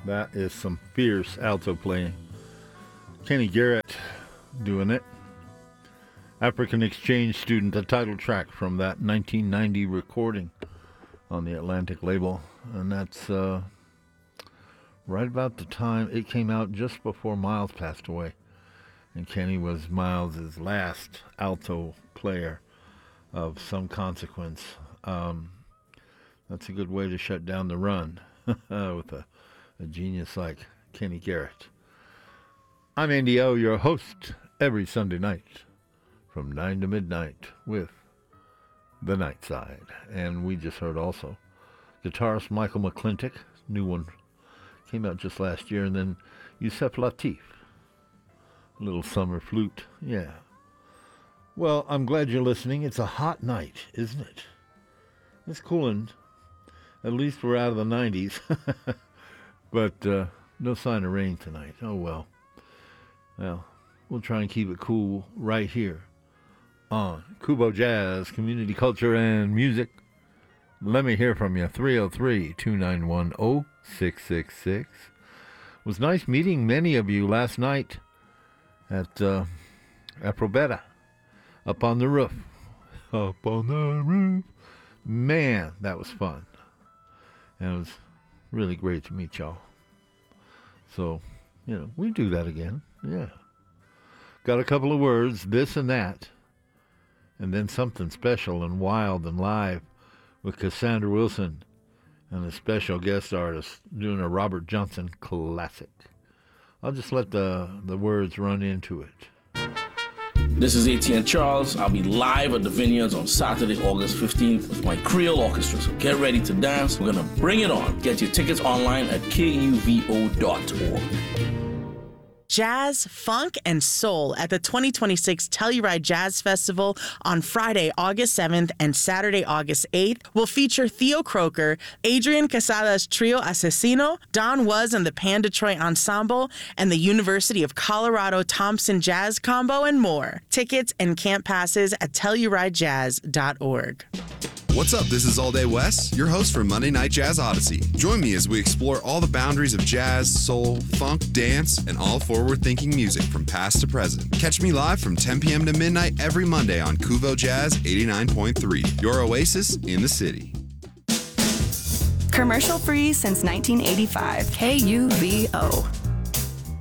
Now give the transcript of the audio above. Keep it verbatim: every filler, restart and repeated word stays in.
That is some fierce alto playing. Kenny Garrett doing it. African Exchange Student, the title track from that nineteen ninety recording on the Atlantic label. And that's uh, right about the time it came out, just before Miles passed away. And Kenny was Miles's last alto player of some consequence. Um, that's a good way to shut down the run with a, a genius like Kenny Garrett. I'm Andy O, your host every Sunday night from nine to midnight with The Night Side. And we just heard also guitarist Michael McClintock, new one, came out just last year, and then Yusef Lateef, little summer flute, yeah. Well, I'm glad you're listening. It's a hot night, isn't it? It's cooling. At least we're out of the nineties. But uh, no sign of rain tonight. Oh, well. Well, we'll try and keep it cool right here on Kubo Jazz, Community Culture and Music. Let me hear from you. three oh three, two nine one, oh six six six. It was nice meeting many of you last night at uh, Aprobeta, up on the roof. Up on the roof. Man, that was fun. And it was really great to meet y'all. So, you know, we do that again. Yeah. Got a couple of words, this and that, and then something special and wild and live with Cassandra Wilson and a special guest artist doing a Robert Johnson classic. I'll just let the, the words run into it. This is A T N Charles. I'll be live at the Vineyards on Saturday, August fifteenth with my Creole Orchestra. So get ready to dance. We're going to bring it on. Get your tickets online at K U V O dot org. Jazz, funk, and soul at the twenty twenty-six Telluride Jazz Festival on Friday, August seventh and Saturday, August eighth will feature Theo Croker, Adrian Casada's Trio Asesino, Don Was and the Pan Detroit Ensemble, and the University of Colorado Thompson Jazz Combo, and more. Tickets and camp passes at Telluride Jazz dot org. What's up? This is All Day West, your host for Monday Night Jazz Odyssey. Join me as we explore all the boundaries of jazz, soul, funk, dance, and all forward-thinking music from past to present. Catch me live from ten p.m. to midnight every Monday on Kuvo Jazz eighty-nine point three, your oasis in the city. Commercial free since nineteen eighty-five. K U V O.